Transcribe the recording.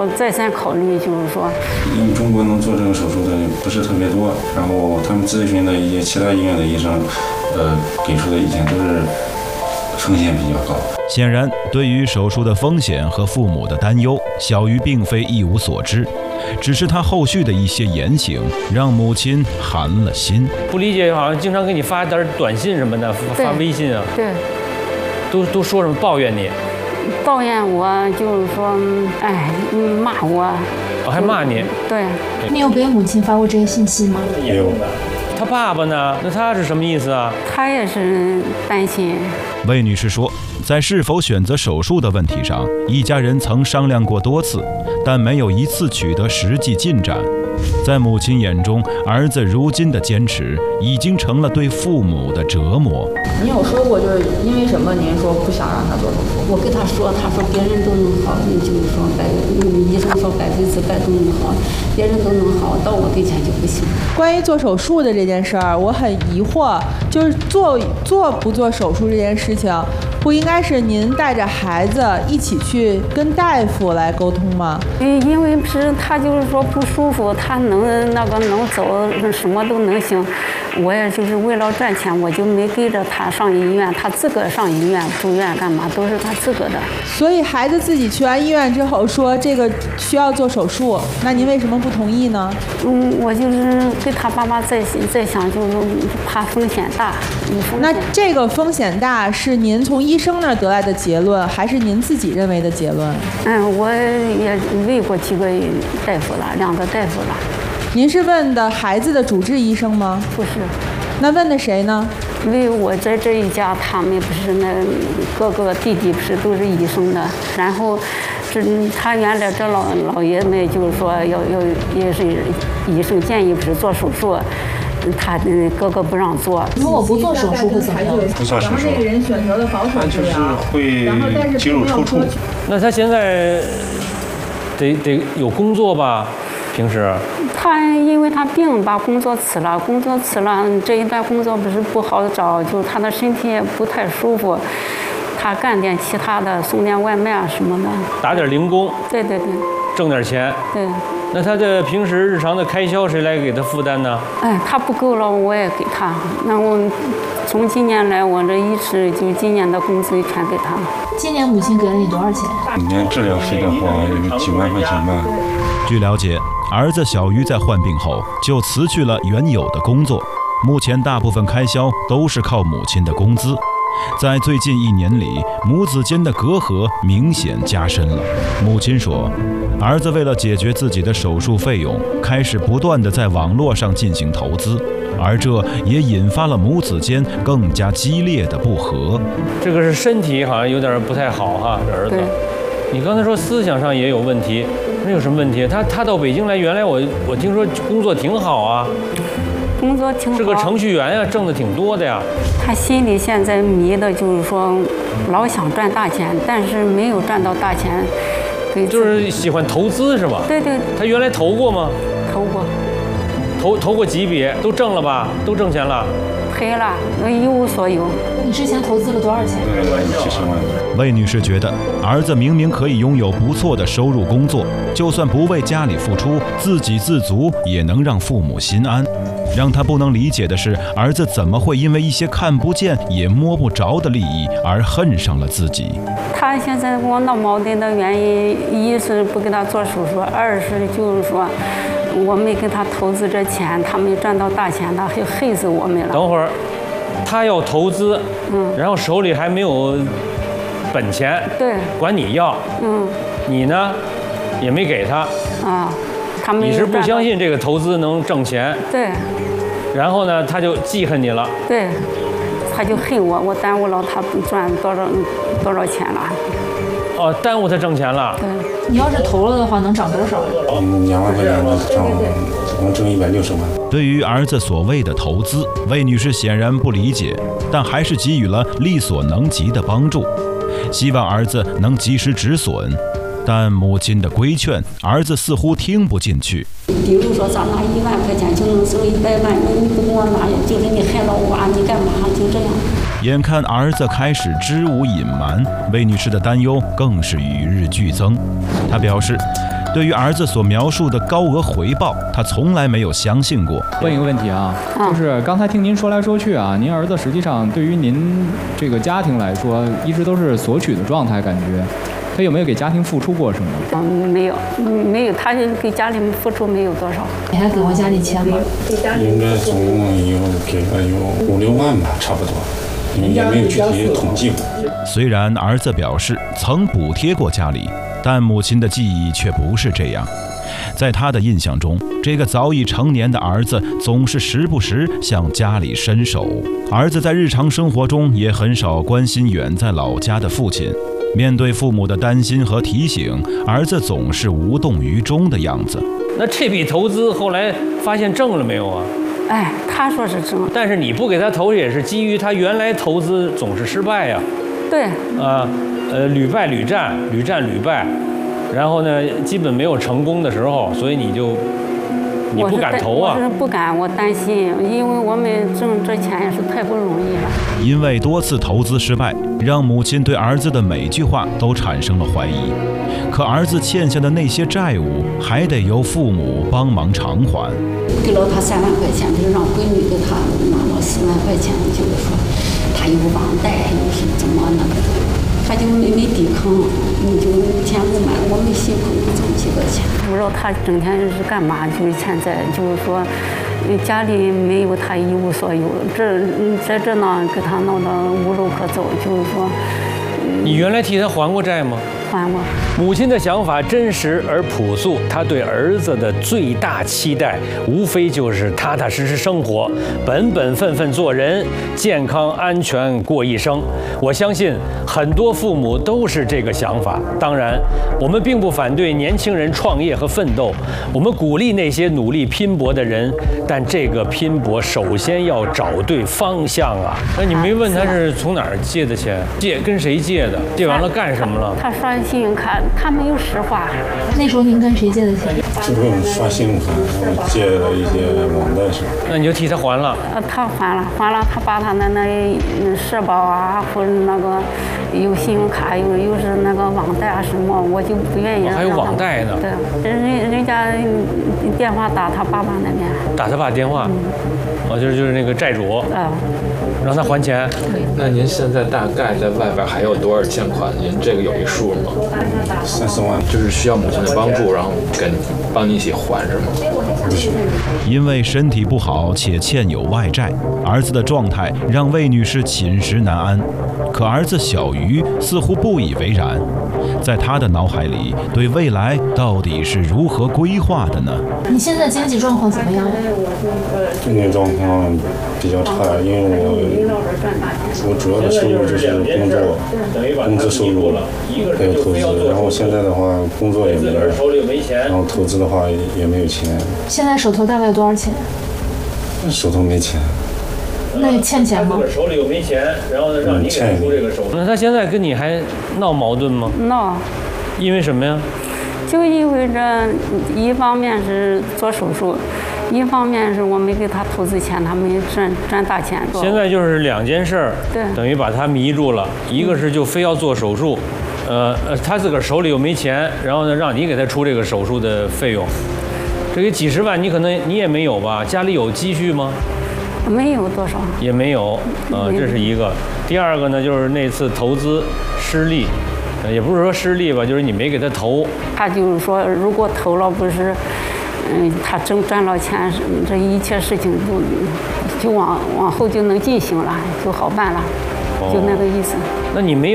我再三考虑，就是说， 因为中国能做这个手术的不是特别多，然后他们咨询的一些其他医院的医生，给出的意见都是风险比较高。 显然，对于手术的风险和父母的担忧，小鱼并非一无所知，只是他后续的一些言行让母亲寒了心。 不理解，好像经常给你发点短信什么的，发微信啊。 对。 都说什么抱怨你？ 抱怨我，就是说，哎，骂我。 还骂你？ 对。 你有给母亲发过这些信息吗？ 也有。 他爸爸呢？那他是什么意思啊？ 他也是担心。 魏女士说，在是否选择手术的问题上，一家人曾商量过多次，但没有一次取得实际进展。在母亲眼中，儿子如今的坚持已经成了对父母的折磨。 您有说过，就是因为什么您说不想让他做手术？ 我跟他说，他说别人都能好，就是说医生说100对100都能好，别人都能好，到我跟前就不行。 关于做手术的这件事儿，我很疑惑，就是做不做手术这件事情，不应该是您带着孩子一起去跟大夫来沟通吗？ 因为是他就是说不舒服，他能走，什么都能行。我也就是为了赚钱，我就没跟着他上医院，他自个儿上医院住院干嘛都是他自个儿的。 所以孩子自己去完医院之后说这个需要做手术，那您为什么不同意呢？ 我就是跟他爸妈在想，就是怕风险大。 那这个风险大是您从医生那儿得来的结论，还是您自己认为的结论？ 我也问过几个大夫了，2个大夫了。 您是问的孩子的主治医生吗？ 不是。 那问的谁呢？ 因为我在这一家，他们不是那哥哥弟弟不是都是医生的，然后他原来这老爷们就是说也是医生建议不是做手术，他哥哥不让做。 如果不做手术会怎么样？ 不做手术， 那个人选择了保守治疗， 会经入抽搐。 那他现在得有工作吧？平时他因为他病把工作辞了，这一段工作不是不好找，就他的身体也不太舒服，他干点其他的，送点外卖啊什么的， 打点零工。 对， 挣点钱。 对。 那他的平时日常的开销谁来给他负担呢？ 他不够了我也给他，那我从今年来我这一直就今年的工资全给他。 今年母亲给了你多少钱？ 每年治疗费的话有几万块钱吧。 据了解，儿子小鱼在患病后就辞去了原有的工作，目前大部分开销都是靠母亲的工资。在最近1年里，母子间的隔阂明显加深了。母亲说，儿子为了解决自己的手术费用，开始不断地在网络上进行投资，而这也引发了母子间更加激烈的不和。 这个是身体好像有点不太好哈，这儿子。你刚才说思想上也有问题，那有什么问题？他到北京来，原来我听说工作挺好啊。 工作挺好， 是个程序员呀，挣的挺多的呀。 他心里现在迷的就是说，老想赚大钱，但是没有赚到大钱。 就是喜欢投资是吧？ 对。 他原来投过吗？ 投过。 投过几笔？都挣了吧？都挣钱了？ 赔了，一无所有。 你之前投资了多少钱 ？70万。 魏女士觉得，儿子明明可以拥有不错的收入工作，就算不为家里付出，自给自足也能让父母心安。让她不能理解的是，儿子怎么会因为一些看不见也摸不着的利益而恨上了自己？ 他现在跟我闹矛盾的原因，一是不给他做手术，二是就是说我没给他投资这钱，他没赚到大钱，他就恨死我们了。 等会儿，他要投资，然后手里还没有本钱， 对， 管你要，你呢也没给他啊。 你是不相信这个投资能挣钱？ 对。 然后呢，他就记恨你了。 对，他就恨我，我耽误了他赚多少钱了。 哦，耽误他挣钱了。 对。 你要是投了的话，能涨多少 ？2万块钱能挣160万。 对于儿子所谓的投资，魏女士显然不理解，但还是给予了力所能及的帮助，希望儿子能及时止损。但母亲的规劝，儿子似乎听不进去。 比如说，咱拿1万块钱就能收100万，那你不给我拿，就是你害了我，你干嘛？就这样。 眼看儿子开始支吾隐瞒，魏女士的担忧更是与日俱增。她表示， 对于儿子所描述的高额回报，他从来没有相信过。 问一个问题啊，就是刚才听您说来说去啊，您儿子实际上对于您这个家庭来说，一直都是索取的状态，感觉他有没有给家庭付出过什么？ 没有，他给家里付出没有多少。 你还给过家里钱吗？ 应该总共有给了有5、6万吧，差不多。也没有具体统计过。 虽然儿子表示曾补贴过家里，但母亲的记忆却不是这样。在他的印象中，这个早已成年的儿子总是时不时向家里伸手。儿子在日常生活中也很少关心远在老家的父亲。面对父母的担心和提醒，儿子总是无动于衷的样子。 那这笔投资后来发现挣了没有啊？ 哎，他说是挣， 但是你不给他投也是基于他原来投资总是失败呀。 对。 屡败屡战，屡战屡败，然后呢，基本没有成功的时候，所以你不敢投啊。 我是不敢，我担心，因为我们挣这钱也是太不容易了。 因为多次投资失败，让母亲对儿子的每句话都产生了怀疑。可儿子欠下的那些债务，还得由父母帮忙偿还。 给了他3万块钱，就是让闺女给他拿了4万块钱，就是说他有网贷，又是怎么那个的，他就没抵抗，你就钱不满，我们辛苦挣几个钱，不知道他整天是干嘛，就是现在就是说家里没有他一无所有，在这呢给他闹得无路可走，就是说。 你原来替他还过债吗？ 还过。 母亲的想法真实而朴素，她对儿子的最大期待，无非就是踏踏实实生活，本本分分做人，健康安全过一生。我相信很多父母都是这个想法。当然，我们并不反对年轻人创业和奋斗，我们鼓励那些努力拼搏的人，但这个拼搏首先要找对方向啊。那你没问他是从哪儿借的钱？跟谁借的？借完了干什么了？ 他刷信用卡，他没有实话。 那时候您跟谁借的钱？ 就是刷信用卡，然后借了一些网贷什么。 那你就替他还了？ 他还了，他把他的那社保啊，或者那个有信用卡，又是那个网贷啊什么，我就不愿意。 还有网贷呢？ 对，人家电话打他爸爸那边。 打他爸电话？就是那个债主。让他还钱。 那您现在大概在外边还有多少欠款？您这个有一数吗 ？3、4万， 就是需要母亲的帮助，然后帮你一起还是吗？ 不需要。 因为身体不好且欠有外债，儿子的状态让魏女士寝食难安。可儿子小鱼似乎不以为然，在他的脑海里，对未来到底是如何规划的呢？ 你现在经济状况怎么样？ 经济状况比较差，因为我主要的收入就是工资收入，还有投资。然后现在的话，工作也没有，然后投资的话也没有钱。 现在手头大概有多少钱？ 手头没钱。 那欠钱吗？ 手里又没钱，然后呢让你给他出这个手。那他现在跟你还闹矛盾吗？ 闹。 因为什么呀？ 就因为这一方面是做手术，一方面是我没给他投资钱，他没赚大钱。 现在就是2件事儿， 对， 等于把他迷住了。一个是就非要做手术，他自个儿手里又没钱，然后呢让你给他出这个手术的费用，这个几十万你可能你也没有吧？家里有积蓄吗？ 没有多少， 也没有，这是一个。第二个呢，就是那次投资失利，也不是说失利吧，就是你没给他投。 他就是说，如果投了，不是，他赚了钱，这一切事情就往后就能进行了，就好办了，就那个意思。 那你没有